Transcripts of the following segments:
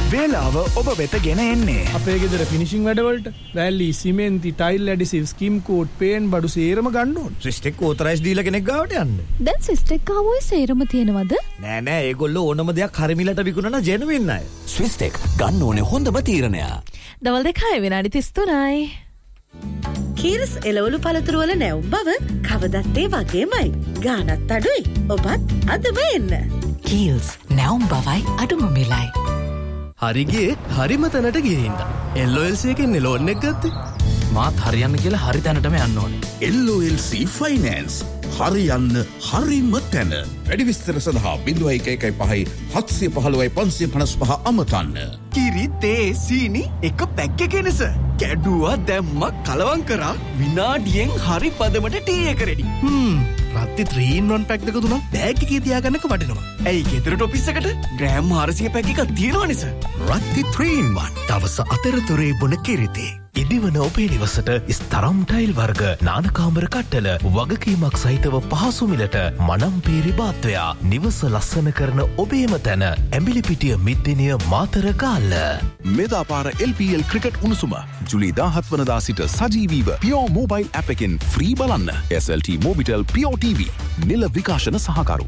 වේලාව ඔබ වෙත ගෙන එන්නේ. අපේ ගෙදර ෆිනිෂිං වැඩවලට වැලි, සිමෙන්ති, ටයිල් ඇඩිසිව්, ස්කිම් කෝට්, පේන් බඩු සේරම ගන්න ඕන. ස්විස්ටෙක් ඕතරයිස් දීලා කෙනෙක් ගාවට යන්න. දැන් ස්විස්ටෙක් ආවොයි සේරම තියෙනවද? නෑ ඒගොල්ලෝ ඕනම දෙයක් හරිමිලට විකුණන ජෙනුවින් අය. ස්විස්ටෙක් ගන්න ඕනේ හොඳම තීරණය. දවල් 2 විනාඩි 33යි. කීරස් එළවලු පළතුරු වල නැවුම් බව කවදත් ඒ වගේමයි. ගානත් අඩුයි. ඔබත් අදම එන්න. කීල්ස් නැවුම් බවයි අඩුම මිලයි. හරිගේ හරිම තැනට ගිහින්ද. LOLC එකෙන් ලෝන් එක ගත්තේ. මාත් හරියන්න කියලා හරි තැනටම යන්න ඕනේ. LOLC ෆයිනෑන්ස් හරියන්න හරිම තැන. වැඩි විස්තර සඳහා 0115 715 555 අමතන්න. කිරි තේ සීනි එක පැක් එකේ නේස. කැඩුවා දැම්ම කලවම් කරා විනාඩියෙන් හරි පදමට ටී එක රෙඩි. රත්ති 3-in-1 පැක් දෙක තුනක් බෑග් එකේ තියාගන්නක වටිනවා. ඇයි ගෙදරට ඔෆිස් එකට ග්‍රෑම් 400 පැක් එකක් තියෙනවනේ සර්. රත්ති 3-in-1 දවස අතරතුරේ බොන කිරිතේ. ඉදිවන ඔබේ නිවසට ස්තරම් ටයිල් වර්ග නානකාමර කට්ටල වගකීමක් සහිතව පහසු මිලට මනම්පේරි බාත්වයා නිවස ලස්සන කරන ඔබේම තැන ඇඹිලිපිටිය මිද්දිනිය මාතර ගාල්ල. මෙදාපාර LPL ක්‍රිකට් උණුසුම ජුලි 17 වනදා සිට සජීවීව Pure Mobile app එකෙන් ෆ්‍රී බලන්න. SLT Mobitel Pure TV නිල විකාශන සහකරු.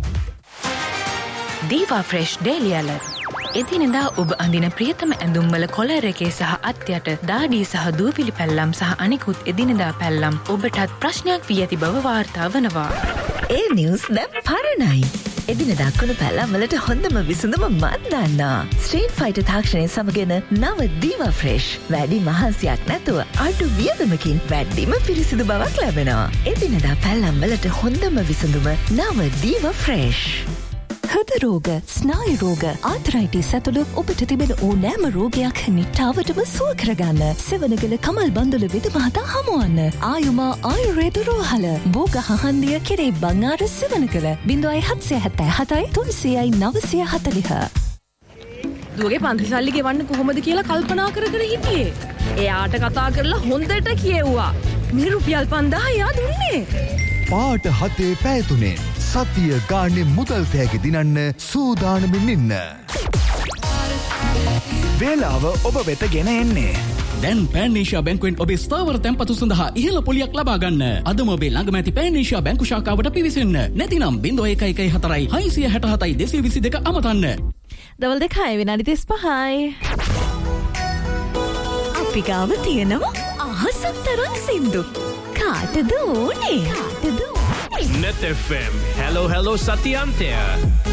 දීවා ෆ්‍රෙෂ් ඩේලි ඇලර්ට්. එදිනෙදා ඔබ අඳින ප්‍රියතම ඇඳුම්වල කොලර් එකේ සහ අත්යට දාඩිය සහ දූවිලි පැල්ලම් සහ අනිකුත් එදිනෙදා පැල්ලම් ඔබටත් ප්‍රශ්නයක් වී ඇති බව වාර්තා වනවා. ඒ නිවුස් දැන් පරණයි. එදිනෙදා කුණු පැල්ලම් වලට හොඳම විසඳුම මන් දන්නා. ස්ට්‍රීට් ෆයිටර් තාක්ෂණය සමගන නව දීවා ෆ්‍රෙෂ්. වැඩි මහන්සියක් නැතුව අඩු වියදමකින් වැඩිම පිරිසිදු බවක් ලැබෙනවා. එදිනෙදා පැල්ලම් වලට හොඳම විසඳුම නව දීවා ෆ්‍රෙෂ්. හෘද රෝග, ස්නායු රෝග, ආතරයිටිස් ඇතුළු ඔබට තිබෙන ඕනෑම රෝගයක් නිට්ටාවටම සුව කරගන්න සෙවණගල කමල් බන්දුල විද මහතා හමුවන්න. ආයුමා ආයුර්වේද රෝහල බෝග හහන්දිය කෙරේ බංආර සෙවණගල 0777 300යි 940. දුවගේ පන්ති සල්ලි ගෙවන්න කොහොමද කියලා කල්පනා කර කර හිටියේ. එයාට කතා කරලා හොඳට කියෙව්වා. මේ රුපියල් 5000 යා දුන්නේ. පාට 7 පැය 3 සතිය ගානේ මුදල් තෑගි දිනන්න සූදානමින් ඉන්න. වේලාව ඔබ වෙත ගෙන එන්නේ. දැන් පෑන් ඒෂියා බැංකුවෙන් ඔබේ ස්ථාවර තැන්පතු සඳහා ඉහළ පොලියක් ලබා ගන්න. අදම ඔබේ ළඟම ඇති පෑන් ඒෂියා බැංකු ශාඛාවට පිවිසෙන්න. නැතිනම් 0114 667 222 අමතන්න. දවල් 2 විනාඩි 35යි. අපි ගාව තියෙනවා අහසක් තරම් සින්දු. කාටද ඕනේ? Net FM. Hello Satyantya.